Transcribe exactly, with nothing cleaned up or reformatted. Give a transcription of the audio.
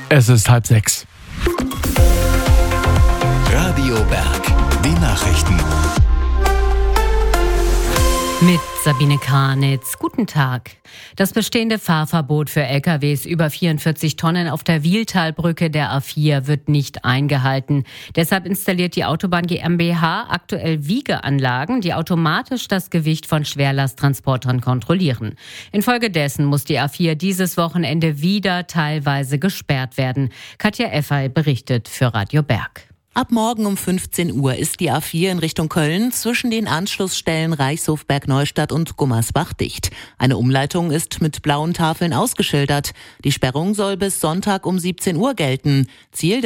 Es ist halb sechs. Radio Berg, die Nachrichten. Mit Sabine Karnitz. Guten Tag. Das bestehende Fahrverbot für L K Ws über vierundvierzig Tonnen auf der Wiehltalbrücke der A vier wird nicht eingehalten. Deshalb installiert die Autobahn GmbH aktuell Wiegeanlagen, die automatisch das Gewicht von Schwerlasttransportern kontrollieren. Infolgedessen muss die A vier dieses Wochenende wieder teilweise gesperrt werden. Katja Effay berichtet für Radio Berg. Ab morgen um fünfzehn Uhr ist die A vier in Richtung Köln zwischen den Anschlussstellen Reichshof-Bergneustadt und Gummersbach dicht. Eine Umleitung ist mit blauen Tafeln ausgeschildert. Die Sperrung soll bis Sonntag um siebzehn Uhr gelten. Ziel